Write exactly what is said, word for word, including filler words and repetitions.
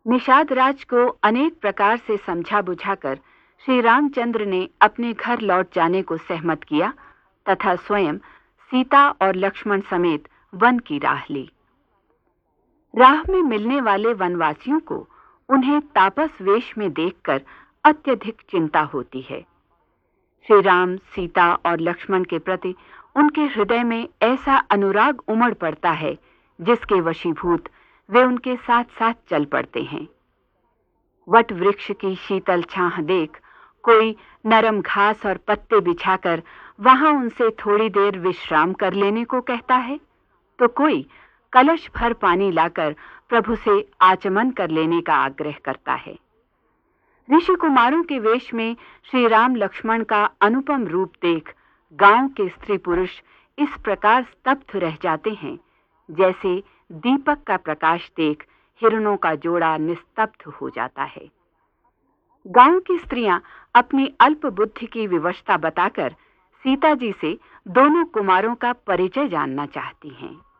निषाद राज को अनेक प्रकार से समझा बुझाकर श्री रामचंद्र ने अपने घर लौट जाने को सहमत किया तथा स्वयं सीता और लक्ष्मण समेत वन की राह ली। राह में मिलने वाले वनवासियों को उन्हें तापस वेश में देखकर अत्यधिक चिंता होती है। श्री राम, सीता और लक्ष्मण के प्रति उनके हृदय में ऐसा अनुराग उमड़ पड़ता है जिसके वशीभूत वे उनके साथ साथ चल पड़ते हैं। वट वृक्ष की शीतल छाह देख कोई नरम घास और पत्ते बिछाकर वहां उनसे थोड़ी देर विश्राम कर लेने को कहता है, तो कोई कलश भर पानी लाकर प्रभु से आचमन कर लेने का आग्रह करता है। ऋषि कुमारों के वेश में श्री राम लक्ष्मण का अनुपम रूप देख गांव के स्त्री पुरुष इस प्रकार स्तब्ध रह जाते हैं जैसे दीपक का प्रकाश देख हिरणों का जोड़ा निस्तब्ध हो जाता है। गांव की स्त्रियां अपनी अल्प बुद्धि की विवशता बताकर सीता जी से दोनों कुमारों का परिचय जानना चाहती हैं।